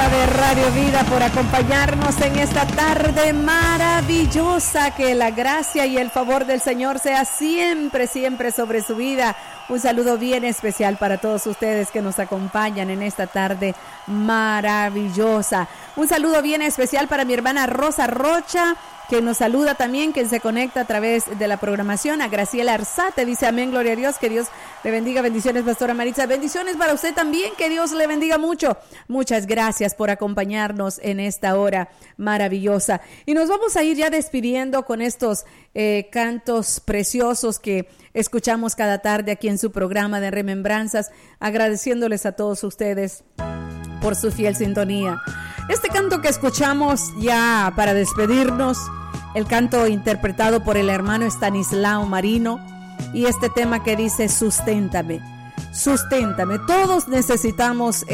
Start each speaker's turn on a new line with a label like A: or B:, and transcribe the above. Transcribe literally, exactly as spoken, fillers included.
A: de Radio Vida por acompañarnos en esta tarde maravillosa. Que la gracia y el favor del Señor sea siempre, siempre sobre su vida. Un saludo bien especial para todos ustedes que nos acompañan en esta tarde maravillosa. Un saludo bien especial para mi hermana Rosa Rocha, que nos saluda también, que se conecta a través de la programación. A Graciela Arzate, dice amén, gloria a Dios, que Dios le bendiga. Bendiciones, pastora Maritza. Bendiciones para usted también, que Dios le bendiga mucho. Muchas gracias por acompañarnos en esta hora maravillosa. Y nos vamos a ir ya despidiendo con estos eh, cantos preciosos que escuchamos cada tarde aquí en su programa de Remembranzas, agradeciéndoles a todos ustedes por su fiel sintonía. Este canto que escuchamos ya para despedirnos, el canto interpretado por el hermano Estanislao Marino, y este tema que dice susténtame, susténtame. Todos necesitamos